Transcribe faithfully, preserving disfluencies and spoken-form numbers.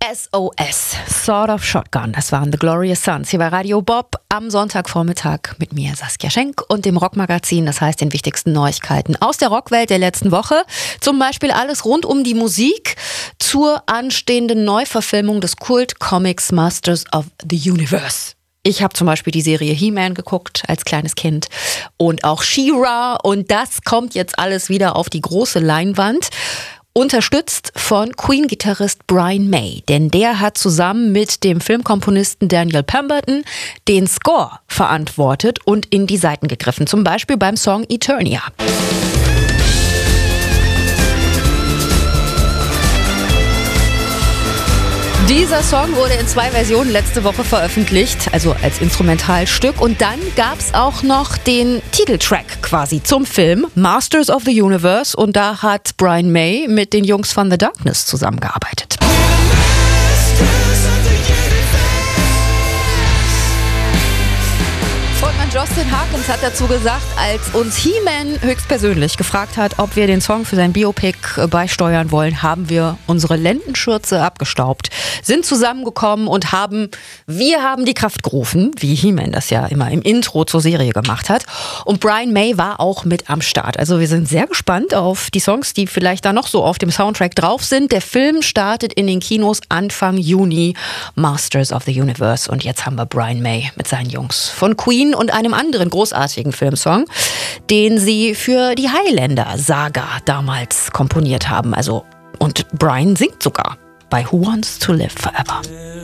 S O S, Sort of Shotgun, das waren The Glorious Sons. Hier bei Radio Bob am Sonntagvormittag mit mir, Saskia Schenk, und dem Rockmagazin, das heißt den wichtigsten Neuigkeiten aus der Rockwelt der letzten Woche. Zum Beispiel alles rund um die Musik zur anstehenden Neuverfilmung des Kult-Comics Masters of the Universe. Ich habe zum Beispiel die Serie He-Man geguckt als kleines Kind und auch She-Ra, und das kommt jetzt alles wieder auf die große Leinwand. Unterstützt von Queen-Gitarrist Brian May, denn der hat zusammen mit dem Filmkomponisten Daniel Pemberton den Score verantwortet und in die Saiten gegriffen, zum Beispiel beim Song Eternia. Dieser Song wurde in zwei Versionen letzte Woche veröffentlicht, also als Instrumentalstück. Und dann gab es auch noch den Titeltrack quasi zum Film Masters of the Universe. Und da hat Brian May mit den Jungs von The Darkness zusammengearbeitet. Frontmann Justin Harkins hat dazu gesagt, als uns He-Man höchstpersönlich gefragt hat, ob wir den Song für sein Biopic beisteuern wollen, haben wir unsere Lendenschürze abgestaubt, sind zusammengekommen und haben, wir haben die Kraft gerufen, wie He-Man das ja immer im Intro zur Serie gemacht hat. Und Brian May war auch mit am Start. Also wir sind sehr gespannt auf die Songs, die vielleicht da noch so auf dem Soundtrack drauf sind. Der Film startet in den Kinos Anfang Juni, Masters of the Universe. Und jetzt haben wir Brian May mit seinen Jungs von Queen und einem anderen großartigen Filmsong, den sie für die Highlander-Saga damals komponiert haben. Also, und Brian singt sogar bei Who Wants to Live Forever.